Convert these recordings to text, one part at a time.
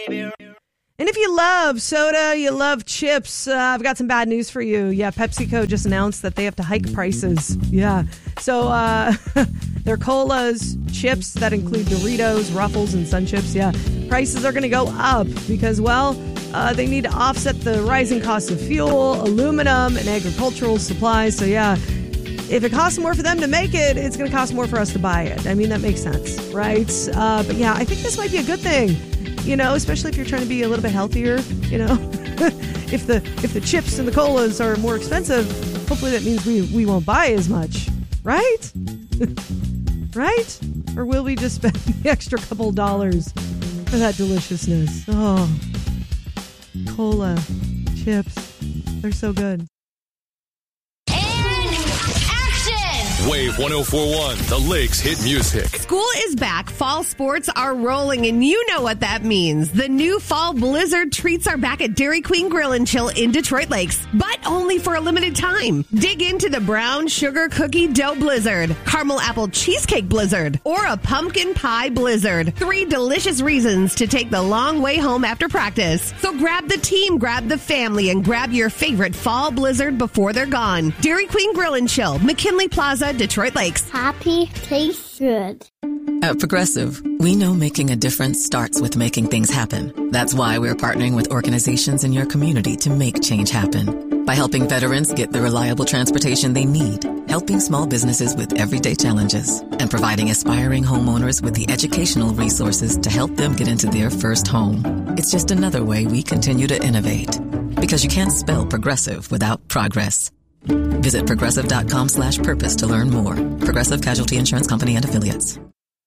And if you love soda, you love chips, I've got some bad news for you. Yeah, PepsiCo just announced that they have to hike prices. Yeah. So their colas, chips that include Doritos, Ruffles, and Sun Chips, prices are going to go up because, they need to offset the rising costs of fuel, aluminum, and agricultural supplies. So, if it costs more for them to make it, it's going to cost more for us to buy it. I mean, that makes sense, right? But I think this might be a good thing. Especially if you're trying to be a little bit healthier, if the chips and the colas are more expensive, hopefully that means we won't buy as much, right? Right? Or will we just spend the extra couple dollars for that deliciousness? Oh, cola, chips, they're so good. Wave 104.1, the Lakes Hit Music. School is back. Fall sports are rolling, and you know what that means. The new fall blizzard treats are back at Dairy Queen Grill and Chill in Detroit Lakes, but only for a limited time. Dig into the brown sugar cookie dough blizzard, caramel apple cheesecake blizzard, or a pumpkin pie blizzard. 3 delicious reasons to take the long way home after practice. So grab the team, grab the family, and grab your favorite fall blizzard before they're gone. Dairy Queen Grill and Chill, McKinley Plaza, Detroit Lakes. Happy tastes good. At Progressive, we know making a difference starts with making things happen. That's why we're partnering with organizations in your community to make change happen. By helping veterans get the reliable transportation they need, helping small businesses with everyday challenges, and providing aspiring homeowners with the educational resources to help them get into their first home. It's just another way we continue to innovate. Because you can't spell progressive without progress. Visit progressive.com/purpose to learn more. Progressive Casualty Insurance Company and Affiliates.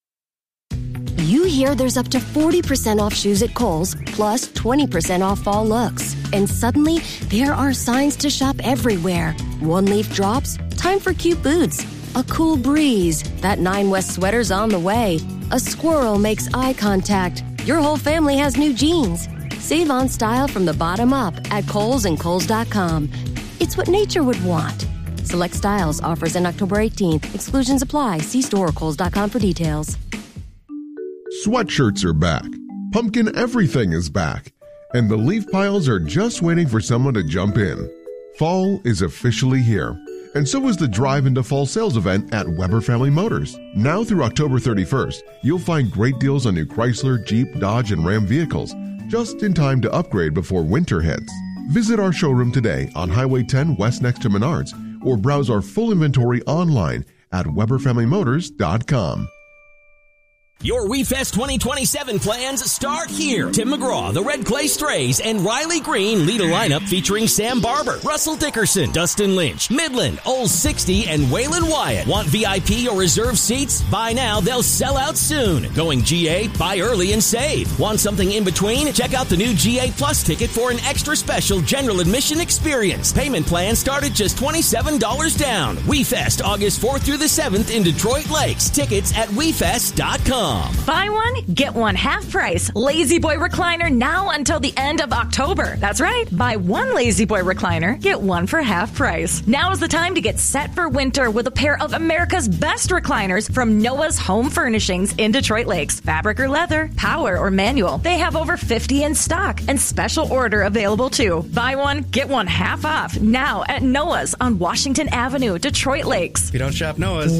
You hear there's up to 40% off shoes at Kohl's, plus 20% off fall looks. And suddenly, there are signs to shop everywhere. One leaf drops, time for cute boots. A cool breeze, that 9 West sweater's on the way. A squirrel makes eye contact. Your whole family has new jeans. Save on style from the bottom up at Kohl's and Kohl's.com. It's what nature would want. Select styles, offers in October 18th. Exclusions apply. See store or Kohl's.com for details. Sweatshirts are back. Pumpkin everything is back. And the leaf piles are just waiting for someone to jump in. Fall is officially here. And so is the Drive into Fall sales event at Weber Family Motors. Now through October 31st, you'll find great deals on new Chrysler, Jeep, Dodge, and Ram vehicles, just in time to upgrade before winter hits. Visit our showroom today on Highway 10 West next to Menards, or browse our full inventory online at WeberFamilyMotors.com. Your WeFest 2027 plans start here. Tim McGraw, the Red Clay Strays, and Riley Green lead a lineup featuring Sam Barber, Russell Dickerson, Dustin Lynch, Midland, Old 60, and Waylon Wyatt. Want VIP or reserved seats? Buy now, they'll sell out soon. Going GA? Buy early and save. Want something in between? Check out the new GA Plus ticket for an extra special general admission experience. Payment plans start at just $27 down. WeFest, August 4th through the 7th in Detroit Lakes. Tickets at WeFest.com. Buy one, get one half price. Lazy Boy recliner now until the end of October. That's right. Buy one Lazy Boy recliner, get one for half price. Now is the time to get set for winter with a pair of America's best recliners from Noah's Home Furnishings in Detroit Lakes. Fabric or leather, power or manual. They have over 50 in stock and special order available too. Buy one, get one half off now at Noah's on Washington Avenue, Detroit Lakes. If you don't shop Noah's,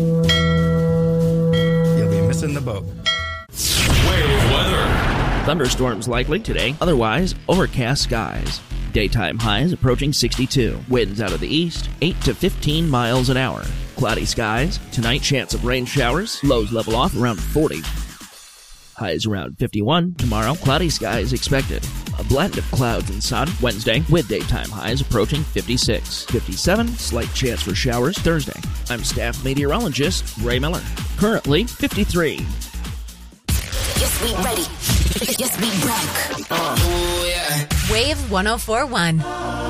you'll be missing the boat. Wave weather. Thunderstorms likely today, otherwise overcast skies. Daytime highs approaching 62. Winds out of the east, 8 to 15 miles an hour. Cloudy skies. Tonight, chance of rain showers. Lows level off around 40. Highs around 51. Tomorrow, cloudy skies expected. A blend of clouds and sun. Wednesday, with daytime highs approaching 56. 57, slight chance for showers Thursday. I'm staff meteorologist Ray Miller. Currently, 53. Yes, we ready. Yes, we rock. Wave 104.1.